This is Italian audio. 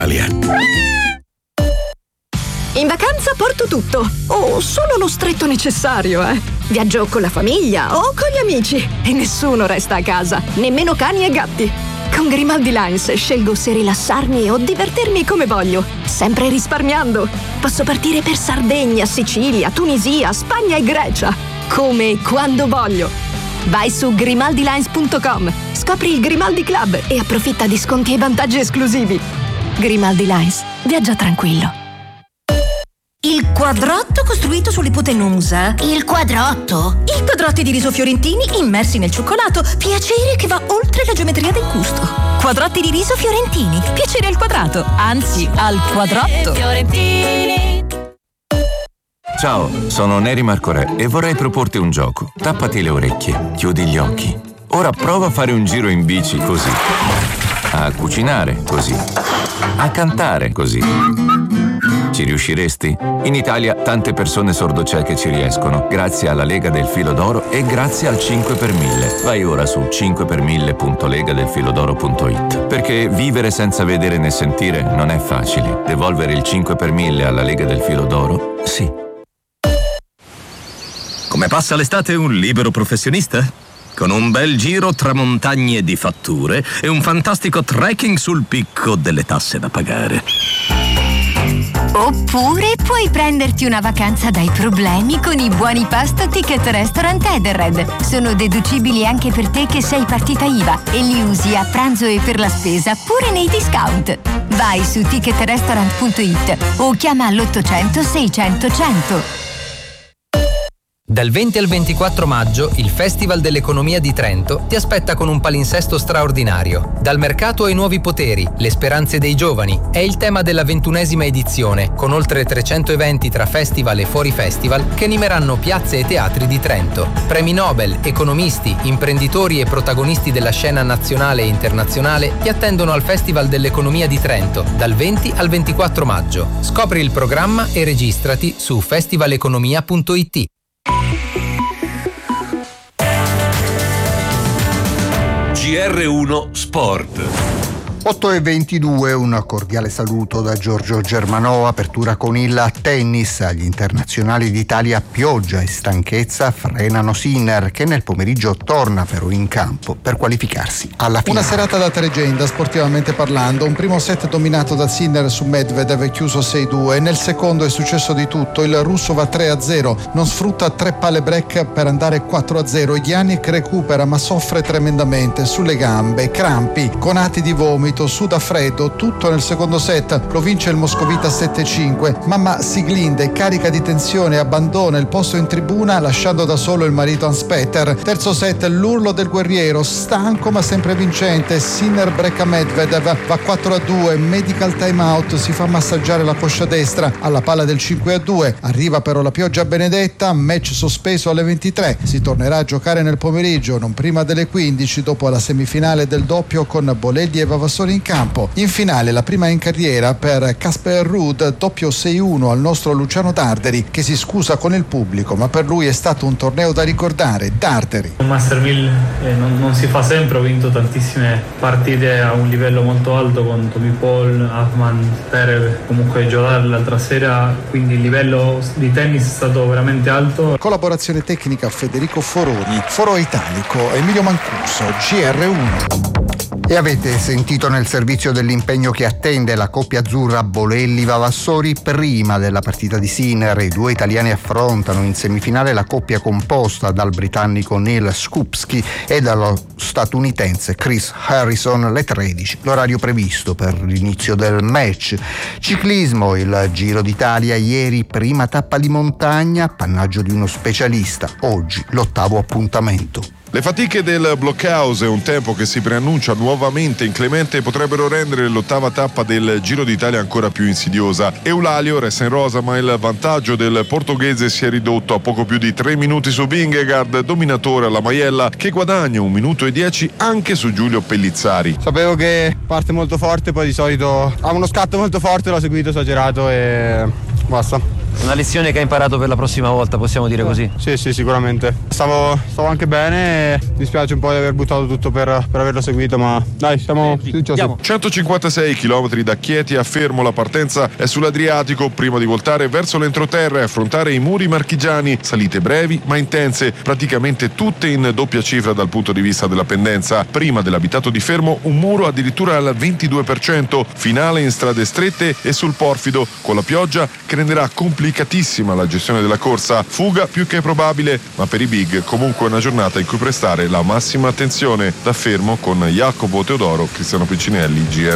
In vacanza porto tutto, o solo lo stretto necessario, Viaggio con la famiglia o con gli amici e nessuno resta a casa, nemmeno cani e gatti. Con Grimaldi Lines scelgo se rilassarmi o divertirmi come voglio, sempre risparmiando. Posso partire per Sardegna, Sicilia, Tunisia, Spagna e Grecia, come e quando voglio. Vai su grimaldilines.com, scopri il Grimaldi Club e approfitta di sconti e vantaggi esclusivi. Grimaldi Lines, viaggia tranquillo. Il quadrotto costruito sull'ipotenusa. Il quadrotto? I quadrotti di riso fiorentini immersi nel cioccolato. Piacere che va oltre la geometria del gusto. Quadrotti di riso fiorentini. Piacere al quadrato, anzi al quadrotto. Fiorentini. Ciao, sono Neri Marcorè e vorrei proporti un gioco. Tappati le orecchie, chiudi gli occhi. Ora prova a fare un giro in bici così. A cucinare così. A cantare così. Ci riusciresti? In Italia tante persone sordocieche ci riescono, grazie alla Lega del Filo d'Oro e grazie al 5 per 1000. Vai ora su 5per1000.legadelfilodoro.it. Perché vivere senza vedere né sentire non è facile. Devolvere il 5 per 1000 alla Lega del Filo d'Oro? Sì. Come passa l'estate un libero professionista? Con un bel giro tra montagne di fatture e un fantastico trekking sul picco delle tasse da pagare. Oppure puoi prenderti una vacanza dai problemi con i buoni pasto Ticket Restaurant Edenred. Sono deducibili anche per te che sei partita IVA e li usi a pranzo e per la spesa pure nei discount. Vai su ticketrestaurant.it o chiama all'800 600 100. Dal 20 al 24 maggio il Festival dell'Economia di Trento ti aspetta con un palinsesto straordinario. Dal mercato ai nuovi poteri, le speranze dei giovani è il tema della 21ª edizione, con oltre 300 eventi tra festival e fuori festival che animeranno piazze e teatri di Trento. Premi Nobel, economisti, imprenditori e protagonisti della scena nazionale e internazionale ti attendono al Festival dell'Economia di Trento dal 20 al 24 maggio. Scopri il programma e registrati su festivaleconomia.it. GR1 Sport. 8:22, un cordiale saluto da Giorgio Germanò. Apertura con il tennis. Agli internazionali d'Italia pioggia e stanchezza frenano Sinner, che nel pomeriggio torna però in campo per qualificarsi alla finale. Una serata da tregenda sportivamente parlando. Un primo set dominato da Sinner su Medvedev, chiuso 6-2. Nel secondo è successo di tutto. Il russo va 3-0, non sfrutta 3 palle break per andare 4-0. Jannik recupera ma soffre tremendamente sulle gambe, crampi, conati di vomito, suda freddo, tutto nel secondo set. Lo vince il moscovita 7-5. Mamma Siglinde, carica di tensione, abbandona il posto in tribuna lasciando da solo il marito Hans Peter. Terzo set, l'urlo del guerriero, stanco ma sempre vincente. Sinner brecca Medvedev, va 4-2, medical time out, si fa massaggiare la coscia destra alla palla del 5-2. Arriva però la pioggia benedetta, match sospeso alle 23. Si tornerà a giocare nel pomeriggio, non prima delle 15, dopo la semifinale del doppio con Bolelli e Vavassori in campo. In finale la prima in carriera per Casper Ruud, doppio 6-1 al nostro Luciano Darderi, che si scusa con il pubblico, ma per lui è stato un torneo da ricordare. Darderi: un Master 1000 non si fa sempre, ho vinto tantissime partite a un livello molto alto con Tommy Paul, Ahman, Perev, comunque giocare l'altra sera, quindi il livello di tennis è stato veramente alto. Collaborazione tecnica Federico Foroni, Foro Italico, Emilio Mancuso, GR1. E avete sentito nel servizio dell'impegno che attende la coppia azzurra Bolelli-Vavassori prima della partita di Sinner. I due italiani affrontano in semifinale la coppia composta dal britannico Neil Skupski e dallo statunitense Chris Harrison alle 13, l'orario previsto per l'inizio del match. Ciclismo, il Giro d'Italia ieri, prima tappa di montagna, appannaggio di uno specialista. Oggi l'8º appuntamento. Le fatiche del blockhouse e un tempo che si preannuncia nuovamente inclemente potrebbero rendere l'8ª tappa del Giro d'Italia ancora più insidiosa. Eulalio resta in rosa, ma il vantaggio del portoghese si è ridotto a poco più di 3 minuti su Vingegaard, dominatore alla Maiella, che guadagna 1 minuto e 10 anche su Giulio Pellizzari. Sapevo che parte molto forte, poi di solito ha uno scatto molto forte, l'ho seguito esagerato e basta. Una lezione che hai imparato per la prossima volta, possiamo dire così? Sì, sicuramente. Stavo anche bene, dispiace un po' di aver buttato tutto per averlo seguito, ma dai, siamo fiduciosi. 156 km da Chieti a Fermo, la partenza è sull'Adriatico prima di voltare verso l'entroterra e affrontare i muri marchigiani, salite brevi ma intense, praticamente tutte in doppia cifra dal punto di vista della pendenza. Prima dell'abitato di Fermo un muro addirittura al 22%, finale in strade strette e sul porfido, con la pioggia che renderà complicatissima la gestione della corsa. Fuga più che probabile, ma per i big comunque una giornata in cui prestare la massima attenzione. Da Fermo con Jacopo Teodoro, Cristiano Piccinelli, GR.